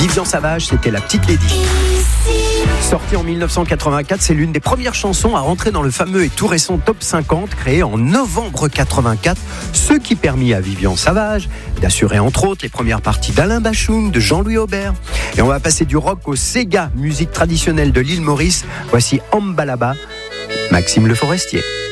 Vivian Savage, c'était La Petite Lady. Sortie en 1984, c'est l'une des premières chansons à rentrer dans le fameux et tout récent Top 50 créé en novembre 84, ce qui permit à Vivian Savage d'assurer entre autres les premières parties d'Alain Bachung, de Jean-Louis Aubert. Et on va passer du rock au Sega, musique traditionnelle de l'île Maurice. Voici Ambalaba, Maxime Le Forestier.